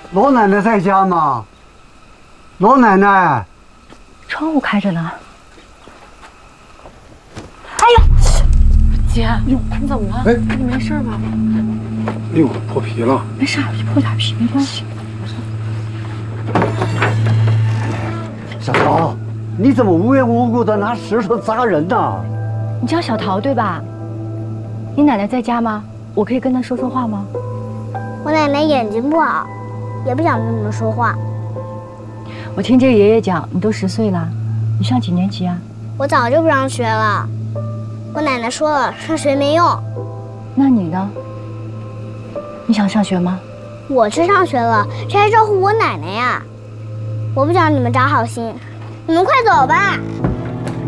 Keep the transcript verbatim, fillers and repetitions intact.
罗奶奶在家吗？罗奶奶， 窗户开着呢。 哎呦，姐，你你怎么了？哎，你没事吧？ 哎呦，破皮了。 没事，破点皮没关系。 小桃，你怎么无缘无故的拿石头砸人呢？ 你叫小桃对吧？你奶奶在家吗？我可以跟她说说话吗？ 我奶奶眼睛不好，也不想跟你们说话。 我听这个爷爷讲，你都十岁了，你上几年级啊？ 我早就不上学了。我奶奶说了，上学没用。 那你呢？你想上学吗？ 我去上学了，谁还照顾我奶奶呀？我不想你们长好心，你们快走吧。